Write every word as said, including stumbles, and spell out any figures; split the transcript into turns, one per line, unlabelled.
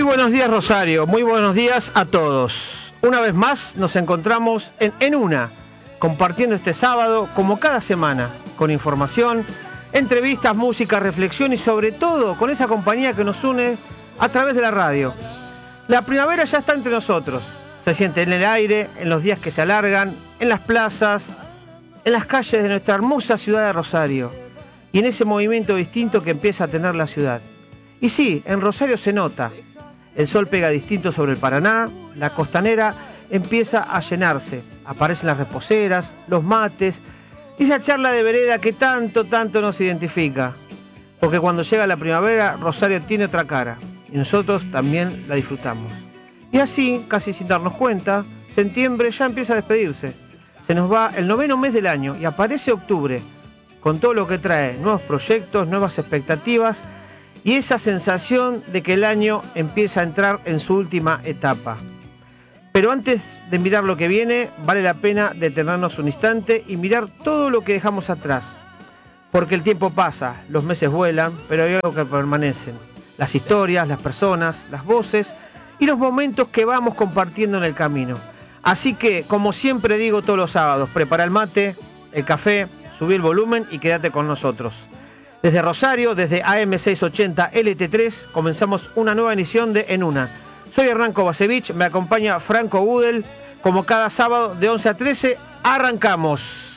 buenos días, Rosario, muy buenos días a todos. Una vez más nos encontramos en En Una, compartiendo este sábado, como cada semana, con información, entrevistas, música, reflexión y sobre todo con esa compañía que nos une a través de la radio. La primavera ya está entre nosotros, se siente en el aire, en los días que se alargan, en las plazas, en las calles de nuestra hermosa ciudad de Rosario y en ese movimiento distinto que empieza a tener la ciudad. Y sí, en Rosario se nota. El sol pega distinto sobre el Paraná, la costanera empieza a llenarse, aparecen las reposeras, los mates, y esa charla de vereda que tanto, tanto nos identifica. Porque cuando llega la primavera, Rosario tiene otra cara, y nosotros también la disfrutamos. Y así, casi sin darnos cuenta, septiembre ya empieza a despedirse. Se nos va el noveno mes del año y aparece octubre, con todo lo que trae, nuevos proyectos, nuevas expectativas, y esa sensación de que el año empieza a entrar en su última etapa. Pero antes de mirar lo que viene, vale la pena detenernos un instante y mirar todo lo que dejamos atrás. Porque el tiempo pasa, los meses vuelan, pero hay algo que permanecen. Las historias, las personas, las voces y los momentos que vamos compartiendo en el camino. Así que, como siempre digo todos los sábados, prepara el mate, el café, subí el volumen y quédate con nosotros. Desde Rosario, desde A M seiscientos ochenta L T tres, comenzamos una nueva edición de En Una. Soy Hernán Kovacevic, me acompaña Franco Gudel. Como cada sábado de once a trece, arrancamos.